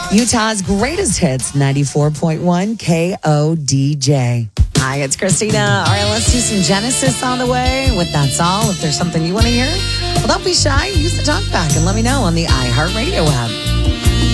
Utah's greatest hits, 94.1 KODJ. Hi, it's Christina. All right, let's do some Genesis on the way with That's All. If there's something you want to hear, well, don't be shy. Use the talkback and let me know on the iHeartRadio app.